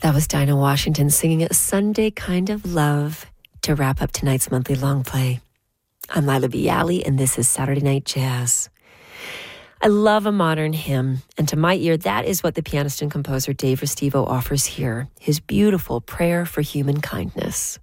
That was Dinah Washington singing A Sunday Kind of Love to wrap up tonight's monthly long play. I'm Lila Bialy, and this is Saturday Night Jazz. I love a modern hymn, and to my ear, that is what the pianist and composer Dave Restivo offers here, his beautiful prayer for human kindness.